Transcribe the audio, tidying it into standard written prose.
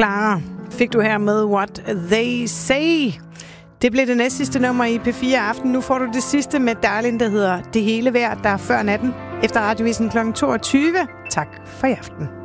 Clara fik du her med What They Say. Det blev det næstsidste nummer i P4 Aften. Nu får du det sidste med Darlin, der hedder Det Hele Værd, der er før natten. Efter Radiovisen kl. 22. Tak for i aften.